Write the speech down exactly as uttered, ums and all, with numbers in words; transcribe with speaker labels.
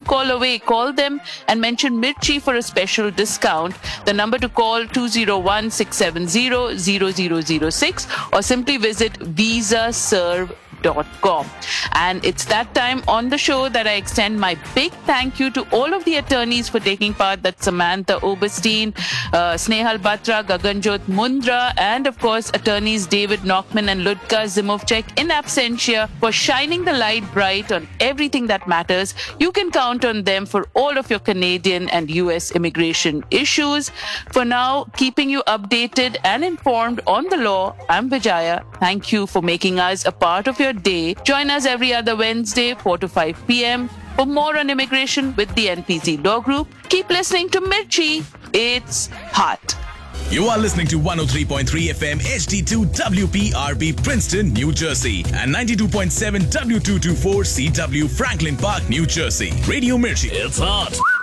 Speaker 1: call away. Call them and mention Mirchi for a special discount. The number to call two zero one, six seven zero, zero zero zero six or simply visit visa serve dot com. And it's that time on the show that I extend my big thank you to all of the attorneys for taking part. That's Samantha Oberstein, uh, Snehal Batra, Gaganjot Mundra, and of course attorneys David Knockman and Ludka Zimovchek in absentia for shining the light bright on everything that matters. You can count on them for all of your Canadian and U S immigration issues. For now, keeping you updated and informed on the law, I'm Vijaya. Thank you for making us a part of your day. Join us every other Wednesday, four to five p.m. for more on immigration with the N P Z Law Group. Keep listening to Mirchi. It's hot.
Speaker 2: You are listening to one oh three point three F M H D two W P R B Princeton, New Jersey and ninety-two point seven W two twenty-four C W Franklin Park, New Jersey. Radio Mirchi. It's hot.